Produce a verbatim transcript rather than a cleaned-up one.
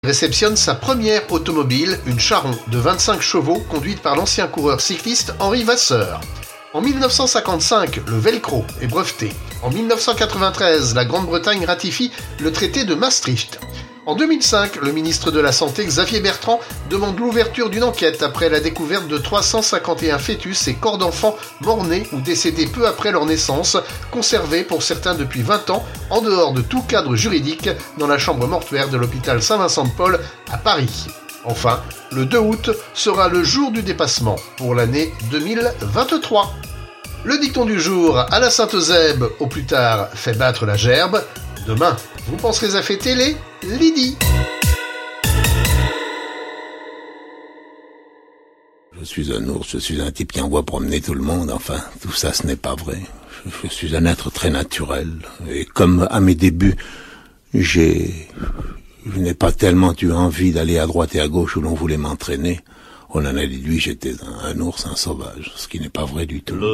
réceptionne sa première automobile, une Charon de vingt-cinq chevaux conduite par l'ancien coureur cycliste Henri Vasseur. En mille neuf cent cinquante-cinq, le velcro est breveté. En mille neuf cent quatre-vingt-treize, la Grande-Bretagne ratifie le traité de Maastricht. En deux mille cinq, le ministre de la Santé Xavier Bertrand demande l'ouverture d'une enquête après la découverte de trois cent cinquante et un fœtus et corps d'enfants morts-nés ou décédés peu après leur naissance, conservés pour certains depuis vingt ans, en dehors de tout cadre juridique, dans la chambre mortuaire de l'hôpital Saint-Vincent-de-Paul à Paris. Enfin, le deux août sera le jour du dépassement pour l'année deux mille vingt-trois. Le dicton du jour, à la Saint-Eusèbe, au plus tard, fait battre la gerbe. Demain, vous penserez à fêter les Lydie. Je suis un ours, je suis un type qui envoie promener tout le monde, enfin, tout ça ce n'est pas vrai. Je, je suis un être très naturel, et comme à mes débuts, j'ai... je n'ai pas tellement eu envie d'aller à droite et à gauche où l'on voulait m'entraîner. On en a déduit, j'étais un, un ours, un sauvage, ce qui n'est pas vrai du tout.